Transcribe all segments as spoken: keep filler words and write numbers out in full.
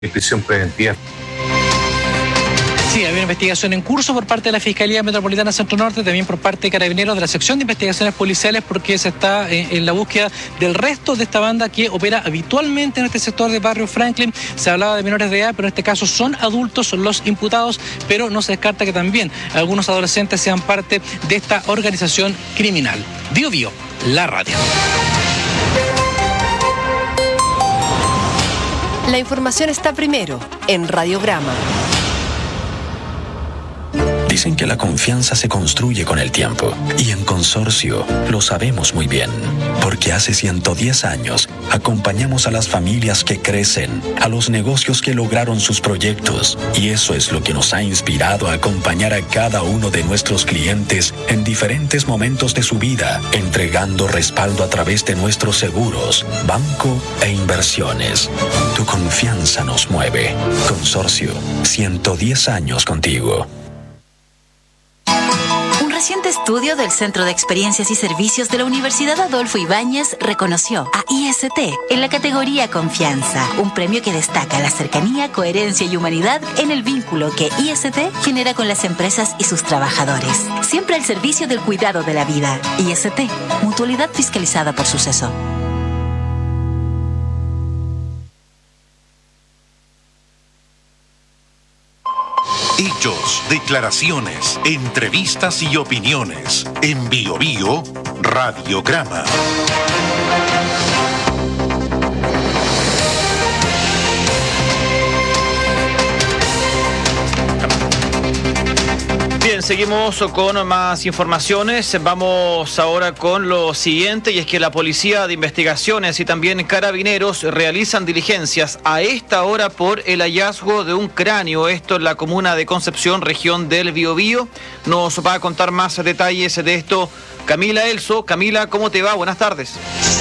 prisión preventiva. Sí, había una investigación en curso por parte de la Fiscalía Metropolitana Centro Norte, también por parte de Carabineros de la Sección de Investigaciones Policiales, porque se está en, en la búsqueda del resto de esta banda que opera habitualmente en este sector de Barrio Franklin. Se hablaba de menores de edad, pero en este caso son adultos los imputados, pero no se descarta que también algunos adolescentes sean parte de esta organización criminal. Bio Bio, la radio. La información está primero en Radiograma. Dicen que la confianza se construye con el tiempo, y en Consorcio lo sabemos muy bien, porque hace ciento diez años acompañamos a las familias que crecen, a los negocios que lograron sus proyectos, y eso es lo que nos ha inspirado a acompañar a cada uno de nuestros clientes en diferentes momentos de su vida, entregando respaldo a través de nuestros seguros, banco e inversiones. Tu confianza nos mueve. Consorcio, ciento diez años contigo. Un reciente estudio del Centro de Experiencias y Servicios de la Universidad Adolfo Ibáñez reconoció a I S T en la categoría Confianza, un premio que destaca la cercanía, coherencia y humanidad en el vínculo que I S T genera con las empresas y sus trabajadores. Siempre al servicio del cuidado de la vida. I S T, mutualidad fiscalizada por Suceso. Hechos, declaraciones, entrevistas y opiniones. En Bio Bio, Radiograma. Bien, seguimos con más informaciones. Vamos ahora con lo siguiente, y es que la Policía de Investigaciones y también Carabineros realizan diligencias a esta hora por el hallazgo de un cráneo. Esto en la comuna de Concepción, región del Biobío. Nos va a contar más detalles de esto Camila Elso. Camila, ¿cómo te va? Buenas tardes.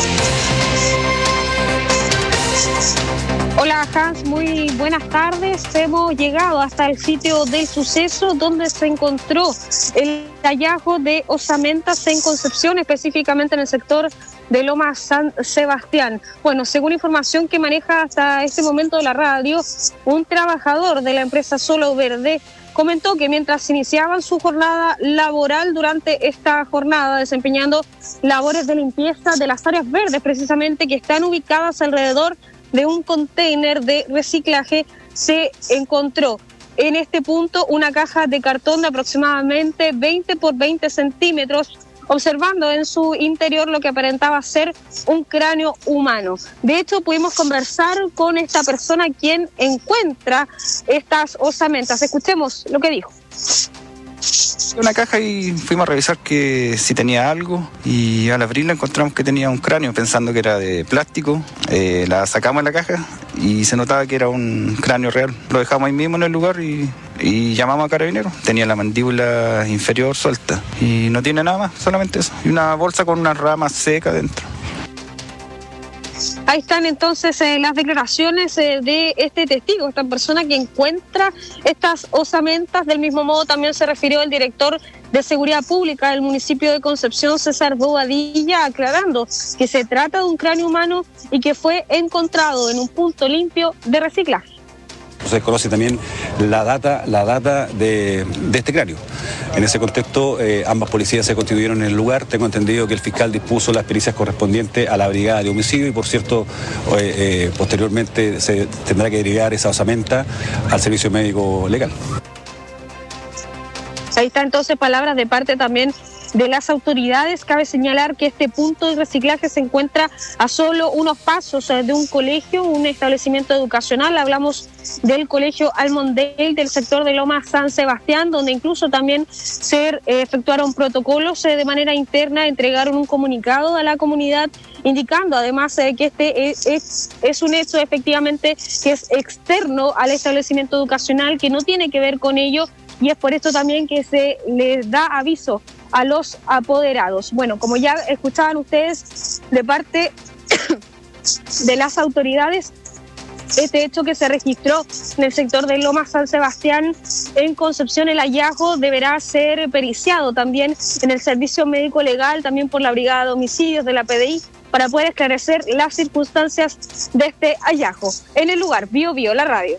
Hola Hans, muy buenas tardes. Hemos llegado hasta el sitio del suceso donde se encontró el hallazgo de osamentas en Concepción, específicamente en el sector de Loma San Sebastián. Bueno, según información que maneja hasta este momento la radio, un trabajador de la empresa Solo Verde comentó que mientras iniciaban su jornada laboral durante esta jornada, desempeñando labores de limpieza de las áreas verdes precisamente que están ubicadas alrededor de un container de reciclaje, se encontró en este punto una caja de cartón de aproximadamente veinte por veinte centímetros, observando en su interior lo que aparentaba ser un cráneo humano. De hecho, pudimos conversar con esta persona quien encuentra estas osamentas. Escuchemos lo que dijo. Una caja y fuimos a revisar que si tenía algo, y al abrirla encontramos que tenía un cráneo, pensando que era de plástico. Eh, la sacamos de la caja y se notaba que era un cráneo real. Lo dejamos ahí mismo en el lugar y, y llamamos a Carabineros. Tenía la mandíbula inferior suelta y no tiene nada más, solamente eso. Y una bolsa con una rama seca dentro. Ahí están entonces eh, las declaraciones eh, de este testigo, esta persona que encuentra estas osamentas. Del mismo modo también se refirió el director de Seguridad Pública del municipio de Concepción, César Bobadilla, aclarando que se trata de un cráneo humano y que fue encontrado en un punto limpio de reciclaje. Se conoce también la data, la data de, de este cráneo. En ese contexto, eh, ambas policías se constituyeron en el lugar. Tengo entendido que el fiscal dispuso las pericias correspondientes a la brigada de homicidio y, por cierto, eh, eh, posteriormente se tendrá que derivar esa osamenta al servicio médico legal. Ahí está entonces palabras de parte también de las autoridades. Cabe señalar que este punto de reciclaje se encuentra a solo unos pasos de un colegio, un establecimiento educacional. Hablamos del colegio Almondel del sector de Loma San Sebastián, donde incluso también se eh, efectuaron protocolos eh, de manera interna, entregaron un comunicado a la comunidad indicando además eh, que este es, es, es un hecho efectivamente que es externo al establecimiento educacional, que no tiene que ver con ello, y es por esto también que se les da aviso a los apoderados. Bueno, como ya escuchaban ustedes de parte de las autoridades, este hecho que se registró en el sector de Loma San Sebastián en Concepción, el hallazgo deberá ser periciado también en el servicio médico legal, también por la Brigada de Homicidios de la P D I, para poder esclarecer las circunstancias de este hallazgo. En el lugar, Bio Bio, la radio.